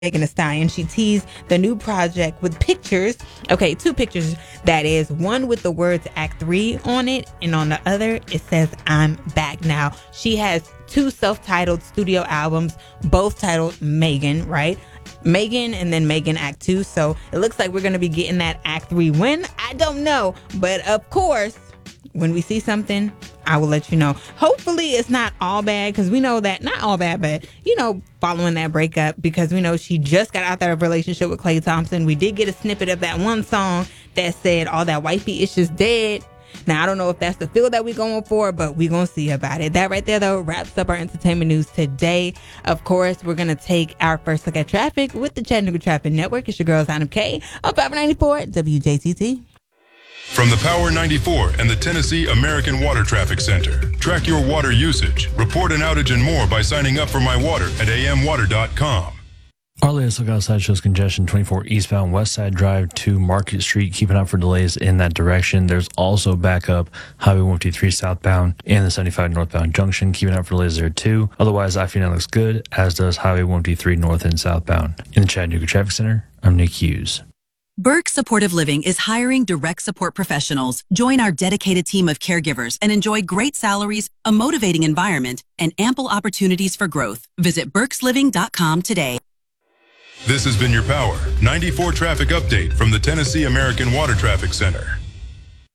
Megan Thee Stallion. She teased the new project with pictures. Okay, two pictures. That is one with the words Act 3 on it, and on the other it says I'm back now. She has two self-titled studio albums, both titled Megan, right? Megan and then Megan Act 2. So it looks like we're going to be getting that Act 3 when? I don't know. But of course, when we see something, I will let you know. Hopefully it's not all bad, because we know that, not all bad, but, following that breakup, because we know she just got out that relationship with Klay Thompson. We did get a snippet of that one song that said all that wifey is just dead. Now, I don't know if that's the feel that we're going for, but we're going to see about it. That right there, though, wraps up our entertainment news today. Of course, we're going to take our first look at traffic with the Chattanooga Traffic Network. It's your girl, Zana K, on Power 94 WJTT. From the Power 94 and the Tennessee American Water Traffic Center. Track your water usage, report an outage and more by signing up for My Water at amwater.com. Our latest look outside shows congestion 24 eastbound West Side Drive to Market Street, keeping up for delays in that direction. There's also backup Highway 153 southbound and the 75 northbound junction, keeping up for delays there too. Otherwise, I-59 looks good, as does Highway 153 north and southbound. In the Chattanooga Traffic Center, I'm Nick Hughes. Burke Supportive Living is hiring direct support professionals. Join our dedicated team of caregivers and enjoy great salaries, a motivating environment, and ample opportunities for growth. Visit burkesliving.com today. This has been your Power 94 traffic update from the Tennessee American Water Traffic Center.